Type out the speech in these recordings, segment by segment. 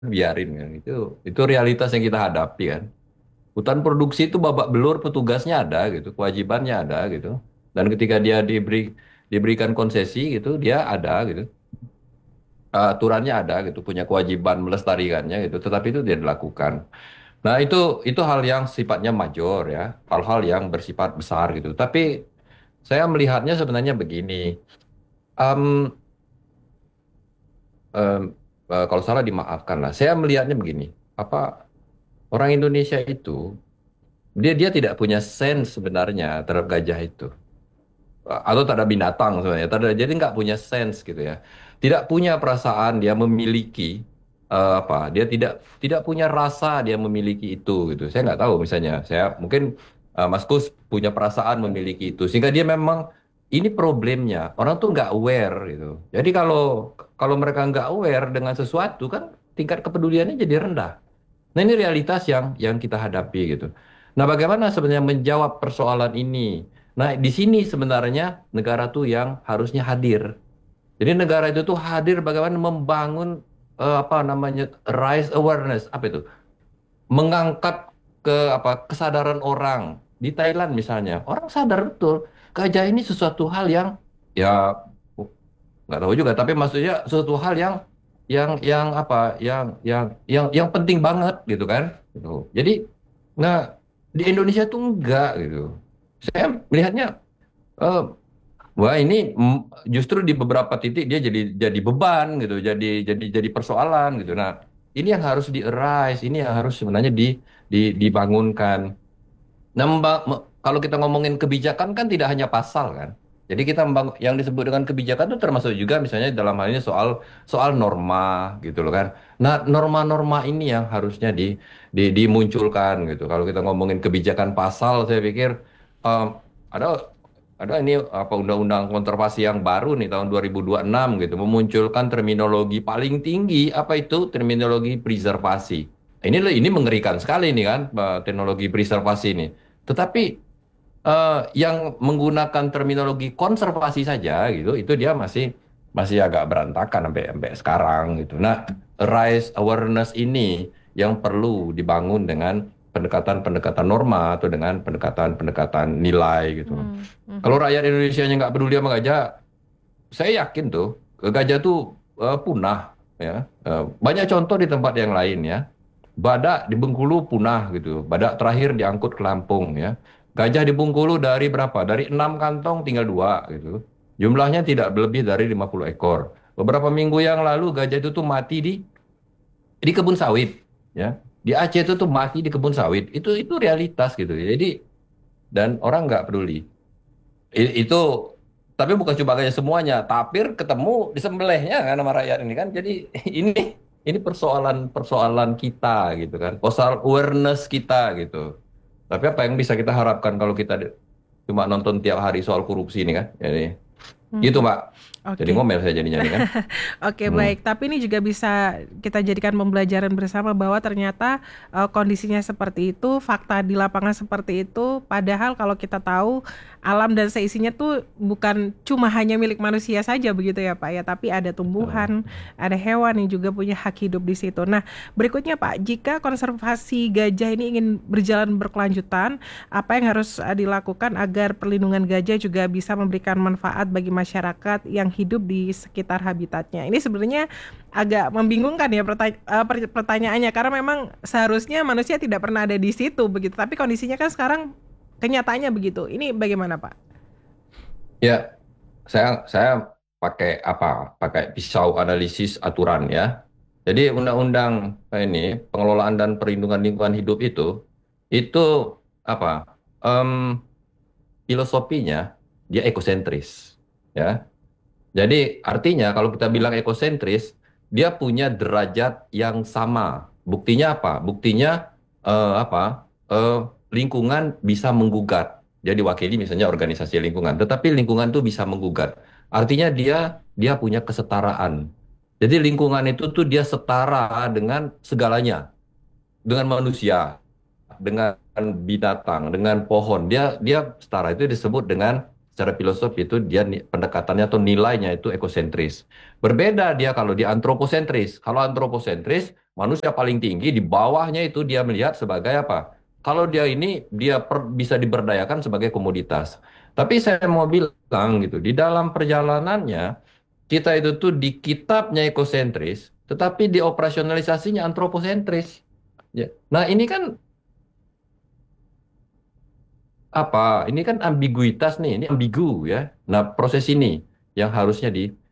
biarin kan. Itu realitas yang kita hadapi kan. Hutan produksi itu babak belur, petugasnya ada gitu, kewajibannya ada gitu. Dan ketika dia diberikan konsesi gitu, dia ada gitu. Aturannya ada gitu, punya kewajiban melestarikannya gitu, tetapi itu tidak dilakukan. Nah, itu hal yang sifatnya major ya, hal-hal yang bersifat besar gitu. Tapi saya melihatnya sebenarnya begini. Em, em, Kalau salah dimaafkan lah. Saya melihatnya begini. Apa orang Indonesia itu dia tidak punya sense sebenarnya terhadap gajah itu. Atau terhadap binatang sebenarnya. Jadi nggak punya sense gitu ya. Tidak punya perasaan dia memiliki apa? Dia tidak punya rasa dia memiliki itu gitu. Saya nggak tahu misalnya. Saya mungkin Mas Kus punya perasaan memiliki itu sehingga dia memang ini problemnya. Orang tuh nggak aware gitu. Jadi kalau kalau mereka nggak aware dengan sesuatu kan tingkat kepeduliannya jadi rendah. Nah, ini realitas yang kita hadapi gitu. Nah, bagaimana sebenarnya menjawab persoalan ini? Nah, di sini sebenarnya negara tuh yang harusnya hadir. Jadi negara itu tuh hadir bagaimana membangun apa namanya raise awareness apa itu? Mengangkat ke apa kesadaran orang. Di Thailand misalnya, orang sadar betul gajah ini sesuatu hal yang ya nggak tahu juga, tapi maksudnya sesuatu hal yang apa yang penting banget gitu kan gitu. Jadi nah di Indonesia tuh enggak gitu. Saya melihatnya eh, wah ini justru di beberapa titik dia jadi beban gitu, jadi persoalan gitu. Nah, ini yang harus di arise, ini yang harus sebenarnya dibangunkan. Nah, kalau kita ngomongin kebijakan kan tidak hanya pasal kan. Jadi kita yang disebut dengan kebijakan itu termasuk juga misalnya dalam hal ini soal soal norma gitu loh kan. Nah, norma-norma ini yang harusnya dimunculkan gitu. Kalau kita ngomongin kebijakan pasal, saya pikir em, ada ada ini apa undang-undang konservasi yang baru nih tahun 2026 gitu memunculkan terminologi paling tinggi apa itu terminologi preservasi. Ini mengerikan sekali nih kan teknologi preservasi ini. Tetapi yang menggunakan terminologi konservasi saja gitu, itu dia masih masih agak berantakan sampai sampai sekarang gitu. Nah, raise awareness ini yang perlu dibangun dengan pendekatan-pendekatan norma atau dengan pendekatan-pendekatan nilai gitu. Hmm, Kalau mhm. rakyat Indonesia nya nggak peduli sama gajah, saya yakin tuh gajah tuh punah ya. Banyak contoh di tempat yang lain ya. Badak di Bengkulu punah gitu. Badak terakhir diangkut ke Lampung ya. Gajah di Bengkulu dari berapa? Dari 6 kantong tinggal 2 gitu. Jumlahnya tidak lebih dari 50 ekor. Beberapa minggu yang lalu gajah itu tuh mati di kebun sawit ya. Di Aceh itu tuh mati di kebun sawit. Itu realitas gitu. Jadi dan orang nggak peduli. Itu tapi bukan cuma gajah semuanya. Tapir ketemu disembelihnya kan sama rakyat ini kan. Jadi ini ini persoalan kita gitu kan. Persoalan awareness kita gitu. Tapi apa yang bisa kita harapkan kalau kita cuma nonton tiap hari soal korupsi ini kan? Jadi gitu Mhm. Mbak. Jadi Oke. ngomel saya jadinya nih kan. Oke, Hmm. baik. Tapi ini juga bisa kita jadikan pembelajaran bersama bahwa ternyata kondisinya seperti itu, fakta di lapangan seperti itu. Padahal kalau kita tahu alam dan seisinya tuh bukan cuma hanya milik manusia saja begitu ya Pak ya, tapi ada Betul. tumbuhan, ada hewan yang juga punya hak hidup di situ. Nah, berikutnya Pak, jika konservasi gajah ini ingin berjalan berkelanjutan, apa yang harus dilakukan agar perlindungan gajah juga bisa memberikan manfaat bagi masyarakat yang hidup di sekitar habitatnya? Ini sebenarnya agak membingungkan ya pertanyaannya karena memang seharusnya manusia tidak pernah ada di situ begitu, tapi kondisinya kan sekarang kenyataannya begitu. Ini bagaimana, Pak? Ya, saya pakai apa? Pakai pisau analisis aturan ya. Jadi undang-undang ini pengelolaan dan perlindungan lingkungan hidup itu apa? Em, Filosofinya dia ekosentris, ya. Jadi artinya kalau kita bilang ekosentris, dia punya derajat yang sama. Buktinya apa? Buktinya apa? Lingkungan bisa menggugat. Dia diwakili misalnya organisasi lingkungan, tetapi lingkungan itu bisa menggugat. Artinya dia punya kesetaraan. Jadi lingkungan itu tuh dia setara dengan segalanya, dengan manusia, dengan binatang, dengan pohon. Dia setara itu disebut dengan secara filosofi itu dia pendekatannya atau nilainya itu ekosentris. Berbeda dia kalau di antroposentris. Kalau antroposentris Manusia paling tinggi, di bawahnya itu dia melihat sebagai apa? Kalau dia ini bisa diberdayakan sebagai komoditas. Tapi saya mau bilang gitu, di dalam perjalanannya kita itu tuh di kitabnya ekosentris, tetapi di operasionalisasinya antroposentris. Ya. Nah, ini kan apa? Ini kan ambiguitas nih, ini ambigu ya. Nah, proses ini yang harusnya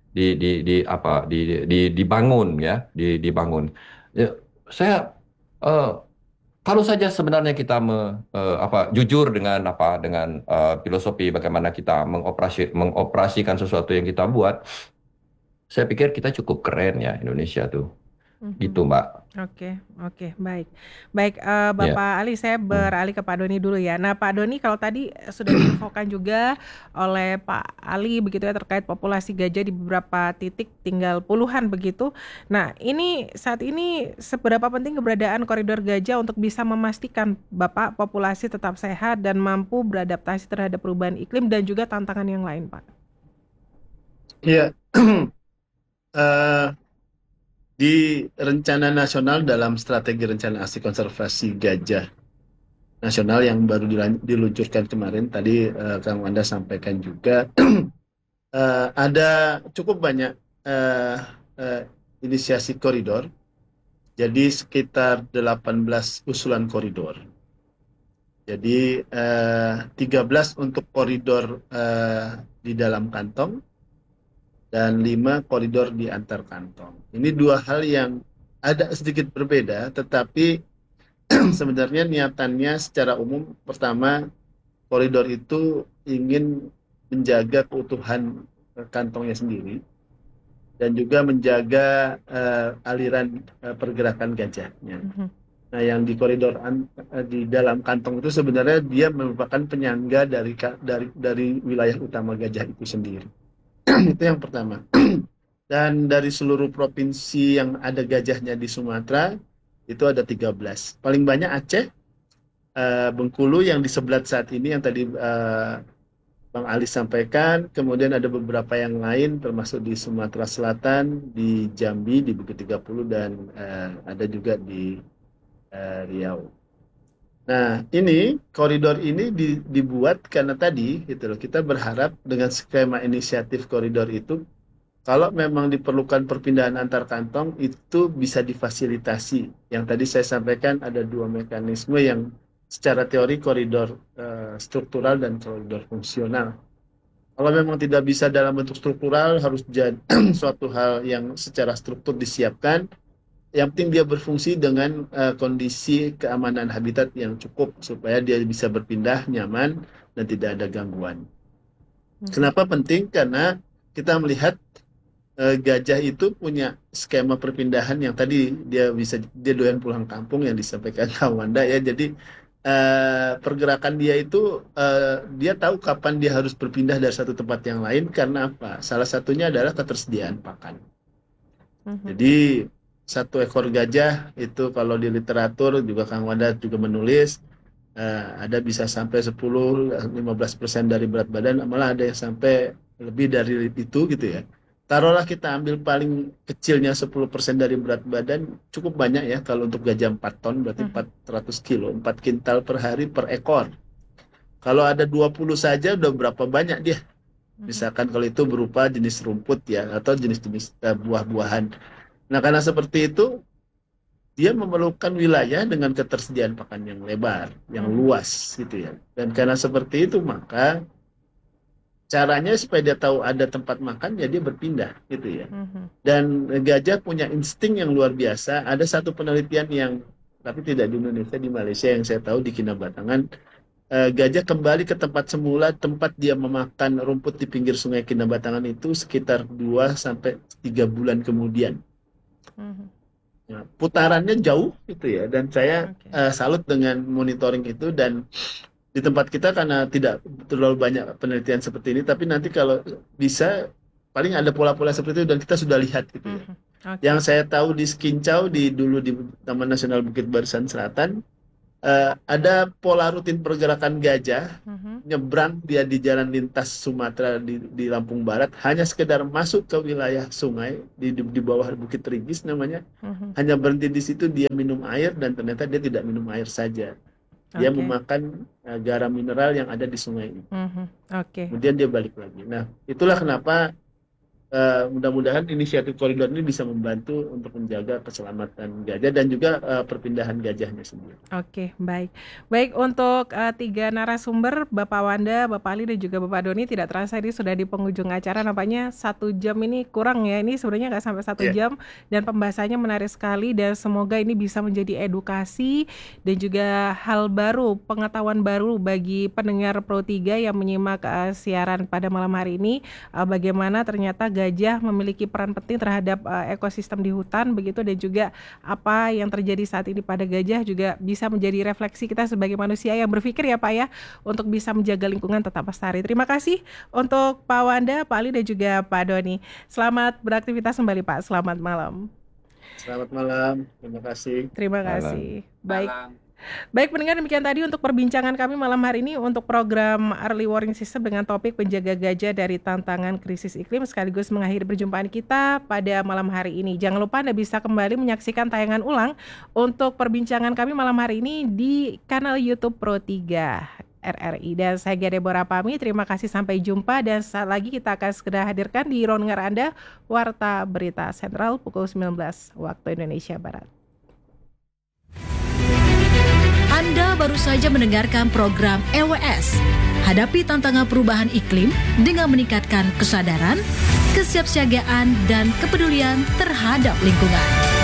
dibangun ya, dibangun. Ya, saya eh, kalau saja sebenarnya kita jujur dengan filosofi bagaimana kita mengoperasikan sesuatu yang kita buat, saya pikir kita cukup keren ya Indonesia tuh. Gitu, Mhm. Mbak. Oke, oke, baik. Baik, Ya. Bapak Ali, saya Hmm. beralih ke Pak Doni dulu ya. Nah, Pak Doni, kalau tadi sudah diinfokan juga oleh Pak Ali begitu ya terkait populasi gajah di beberapa titik tinggal puluhan begitu. Nah, ini saat ini seberapa penting keberadaan koridor gajah untuk bisa memastikan Bapak populasi tetap sehat dan mampu beradaptasi terhadap perubahan iklim dan juga tantangan yang lain, Pak? Iya, eh, di rencana nasional dalam strategi rencana aksi konservasi gajah nasional yang baru diluncurkan kemarin, tadi Kang Wanda sampaikan juga, ada cukup banyak eh, eh, inisiasi koridor, jadi sekitar 18 usulan koridor. Jadi 13 untuk koridor di dalam kantong, dan 5 koridor di antar kantong. Ini dua hal yang ada sedikit berbeda, tetapi sebenarnya niatannya secara umum, pertama, koridor itu ingin menjaga keutuhan kantongnya sendiri dan juga menjaga aliran pergerakan gajahnya. Mhm. Nah, yang di koridor di dalam kantong itu sebenarnya dia merupakan penyangga dari wilayah utama gajah itu sendiri. Itu yang pertama. Dan dari seluruh provinsi yang ada gajahnya di Sumatera, itu ada 13. Paling banyak Aceh, Bengkulu yang di sebelah saat ini yang tadi Bang Ali sampaikan. Kemudian ada beberapa yang lain termasuk di Sumatera Selatan, di Jambi, di Bukit 30, dan ada juga di Riau. Nah, ini koridor ini dibuat karena tadi gitu loh, kita berharap dengan skema inisiatif koridor itu, kalau memang diperlukan perpindahan antar kantong itu bisa difasilitasi. Yang tadi saya sampaikan ada dua mekanisme yang secara teori koridor struktural dan koridor fungsional. Kalau memang tidak bisa dalam bentuk struktural, harus jadi suatu hal yang secara struktur disiapkan. Yang penting dia berfungsi dengan kondisi keamanan habitat yang cukup supaya dia bisa berpindah nyaman dan tidak ada gangguan. Mhm. Kenapa penting? Karena kita melihat gajah itu punya skema perpindahan yang tadi dia doyan pulang kampung yang disampaikan Kak Wanda ya. Jadi pergerakan dia itu dia tahu kapan dia harus berpindah dari satu tempat yang lain karena apa? Salah satunya adalah ketersediaan pakan. Mhm. Jadi satu ekor gajah itu kalau di literatur juga Kang Wanda juga menulis ada bisa sampai 10-15% dari berat badan, malah ada yang sampai lebih dari itu gitu ya. Taruhlah kita ambil paling kecilnya 10% dari berat badan, cukup banyak ya kalau untuk gajah 4 ton, berarti Mhm. 400 kilo, 4 kintal per hari per ekor. Kalau ada 20 saja udah berapa banyak dia? Mhm. Misalkan kalau itu berupa jenis rumput ya, atau jenis-jenis buah-buahan. Nah, karena seperti itu, dia memerlukan wilayah dengan ketersediaan pakan yang lebar, yang Mhm. luas gitu ya. Dan karena seperti itu, maka caranya supaya dia tahu ada tempat makan, ya dia berpindah gitu ya. Mhm. Dan gajah punya insting yang luar biasa. Ada satu penelitian yang, tapi tidak di Indonesia, di Malaysia yang saya tahu di Kinabatangan, gajah kembali ke tempat semula, tempat dia memakan rumput di pinggir sungai Kinabatangan itu sekitar 2 sampai 3 bulan kemudian. Mhm. Ya, putarannya jauh gitu ya, dan saya Oke. salut dengan monitoring itu. Dan di tempat kita karena tidak terlalu banyak penelitian seperti ini, tapi nanti kalau bisa paling ada pola-pola seperti itu dan kita sudah lihat gitu ya. Mhm. Yang Oke. saya tahu di Skincau, dulu di Taman Nasional Bukit Barisan Selatan, ada pola rutin pergerakan gajah Mhm, nyebrang dia di jalan lintas Sumatera di Lampung Barat, hanya sekedar masuk ke wilayah sungai di bawah Bukit Ringgis namanya, mhm. hanya berhenti di situ, dia minum air dan ternyata dia tidak minum air saja, dia Oke. memakan garam mineral yang ada di sungai itu. Mhm. Oke. Kemudian dia balik lagi. Nah, itulah kenapa mudah-mudahan inisiatif koridor ini bisa membantu untuk menjaga keselamatan gajah dan juga perpindahan gajahnya sendiri. Oke, baik. Baik, untuk 3 narasumber, Bapak Wanda, Bapak Ali, dan juga Bapak Doni, tidak terasa ini sudah di penghujung acara. Nampaknya 1 jam ini kurang ya. Ini sebenarnya nggak sampai 1 Iya. jam dan pembahasannya menarik sekali dan semoga ini bisa menjadi edukasi dan juga hal baru, pengetahuan baru bagi pendengar Pro 3 yang menyimak siaran pada malam hari ini. Bagaimana ternyata gajah memiliki peran penting terhadap ekosistem di hutan begitu, dan juga apa yang terjadi saat ini pada gajah juga bisa menjadi refleksi kita sebagai manusia yang berpikir ya Pak ya, untuk bisa menjaga lingkungan tetap lestari. Terima kasih untuk Pak Wanda, Pak Ali, dan juga Pak Doni. Selamat beraktivitas kembali Pak. Selamat malam. Selamat malam, terima kasih. Terima Malam. kasih. Baik. Baik pendengar, demikian tadi untuk perbincangan kami malam hari ini untuk program Early Warning System dengan topik penjaga gajah dari tantangan krisis iklim, sekaligus mengakhiri perjumpaan kita pada malam hari ini. Jangan lupa Anda bisa kembali menyaksikan tayangan ulang untuk perbincangan kami malam hari ini di kanal YouTube Pro 3 RRI. Dan saya Gia Deborah pamit, terima kasih, sampai jumpa, dan saat lagi kita akan segera hadirkan di ruang dengar Anda Warta Berita Sentral pukul 19 waktu Indonesia Barat. Anda baru saja mendengarkan program EWS, hadapi tantangan perubahan iklim dengan meningkatkan kesadaran, kesiapsiagaan, dan kepedulian terhadap lingkungan.